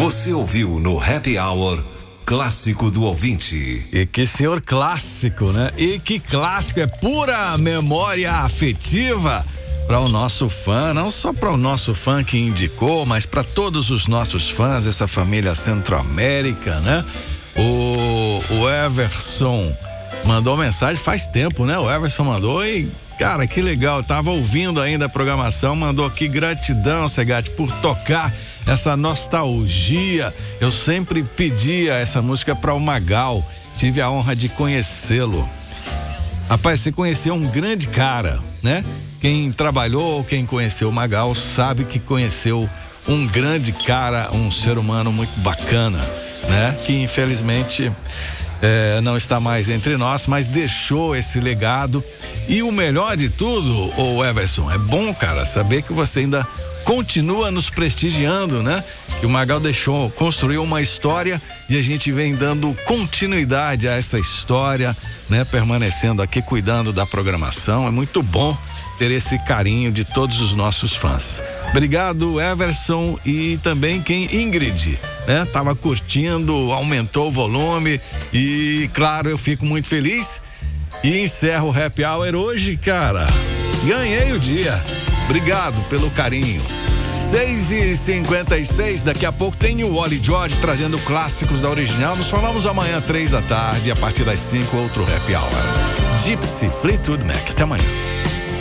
Você ouviu no Happy Hour Clássico do Ouvinte. E que senhor clássico, né? E que clássico, é pura memória afetiva para o nosso fã, não só para o nosso fã que indicou, mas para todos os nossos fãs, essa família Centro-América, né? O Everson mandou mensagem faz tempo, né? O Everson mandou e, cara, que legal, tava ouvindo ainda a programação, mandou aqui: gratidão, Segatti, por tocar essa nostalgia. Eu sempre pedia essa música para o Magal, tive a honra de conhecê-lo. Rapaz, você conheceu um grande cara, né? Quem trabalhou, quem conheceu o Magal sabe que conheceu um grande cara, um ser humano muito bacana, né? Que infelizmente não está mais entre nós, mas deixou esse legado. E o melhor de tudo, ô Everson, é bom, cara, saber que você ainda continua nos prestigiando, né? Que o Magal construiu uma história e a gente vem dando continuidade a essa história, né? Permanecendo aqui, cuidando da programação. É muito bom ter esse carinho de todos os nossos fãs. Obrigado, Everson, e também Ingrid, né? Tava curtindo, aumentou o volume e, claro, eu fico muito feliz e encerro o Happy Hour hoje, cara. Ganhei o dia. Obrigado pelo carinho. 6h56, daqui a pouco tem o Wally George trazendo clássicos da original. Nos falamos amanhã, 3 da tarde, a partir das 5, outro Happy Hour. Gypsy, Fleetwood Mac. Até amanhã.